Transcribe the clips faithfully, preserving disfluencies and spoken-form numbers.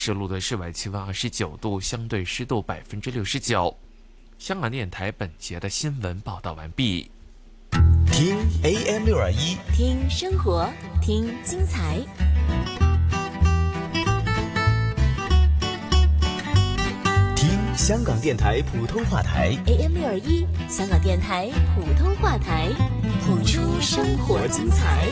摄录的室外气温二十九度，相对湿度百分之六十九。香港电台本节的新闻报道完毕。 听 A M 六二一， 听生活，听精彩。 听香港电台普通话台 A M 六二一，香港电台普通话台，谱出生活精彩。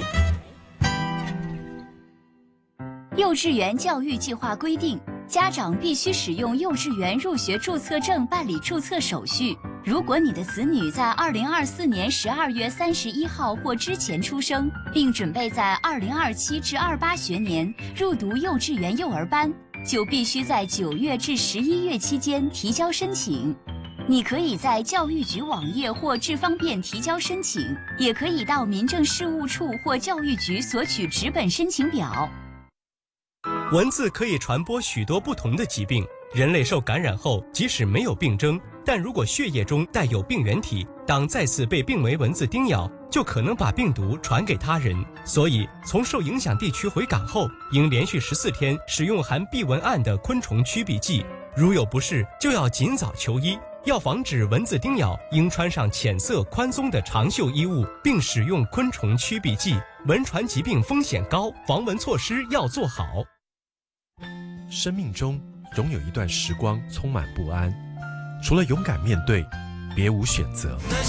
幼稚园教育计划规定，家长必须使用幼稚园入学注册证办理注册手续。如果你的子女在二零二四年十二月三十一号或之前出生，并准备在二零二七至二八学年入读幼稚园幼儿班，就必须在九月至十一月期间提交申请。你可以在教育局网页或智方便提交申请，也可以到民政事务处或教育局索取纸本申请表。 蚊子可以传播许多不同的疾病，人类受感染后，即使没有病征，但如果血液中带有病原体，当再次被病媒蚊子叮咬，就可能把病毒传给他人。所以，从受影响地区回港后，应连续十四天使用含避蚊胺的昆虫驱避剂。如有不适，就要尽早求医。要防止蚊子叮咬，应穿上浅色宽松的长袖衣物，并使用昆虫驱避剂。蚊传疾病风险高，防蚊措施要做好。 生命中总有一段时光充满不安，除了勇敢面对，别无选择。